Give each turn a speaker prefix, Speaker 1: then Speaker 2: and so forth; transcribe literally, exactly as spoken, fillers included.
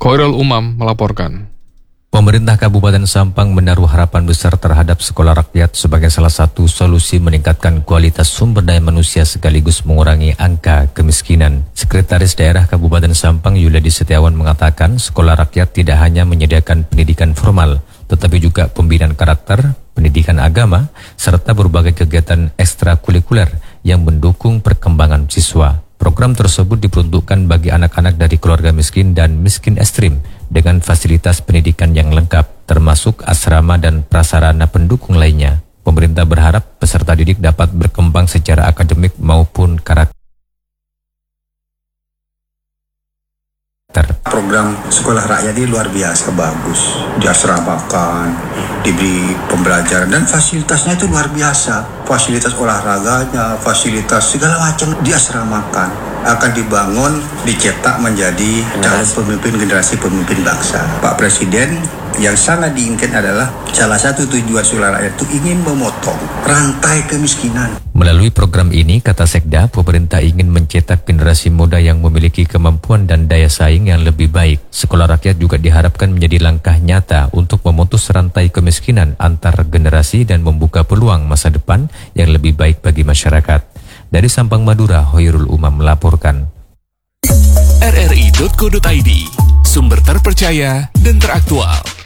Speaker 1: Khairul Umam melaporkan.
Speaker 2: Pemerintah Kabupaten Sampang menaruh harapan besar terhadap sekolah rakyat sebagai salah satu solusi meningkatkan kualitas sumber daya manusia sekaligus mengurangi angka kemiskinan. Sekretaris Daerah Kabupaten Sampang Yuladi Setiawan mengatakan sekolah rakyat tidak hanya menyediakan pendidikan formal, tetapi juga pembinaan karakter, pendidikan agama, serta berbagai kegiatan ekstrakurikuler yang mendukung perkembangan siswa. Program tersebut diperuntukkan bagi anak-anak dari keluarga miskin dan miskin ekstrim dengan fasilitas pendidikan yang lengkap, termasuk asrama dan prasarana pendukung lainnya. Pemerintah berharap peserta didik dapat berkembang secara akademik maupun karakter.
Speaker 3: Program sekolah rakyat ini luar biasa bagus, diasramakan, diberi pembelajaran dan fasilitasnya itu luar biasa. Fasilitas olahraganya, fasilitas segala macam diasramakan, akan dibangun, dicetak menjadi calon pemimpin generasi pemimpin bangsa. Pak Presiden yang sangat diinginkan adalah salah satu tujuan sekolah rakyat itu ingin memotong rantai kemiskinan.
Speaker 2: Melalui program ini, kata Sekda, pemerintah ingin mencetak generasi muda yang memiliki kemampuan dan daya saing yang lebih baik. Sekolah rakyat juga diharapkan menjadi langkah nyata untuk memutus rantai kemiskinan antar generasi dan membuka peluang masa depan yang lebih baik bagi masyarakat. Dari Sampang, Madura, Khairul Umam melaporkan.
Speaker 4: R R I titik co titik I D, sumber terpercaya dan teraktual.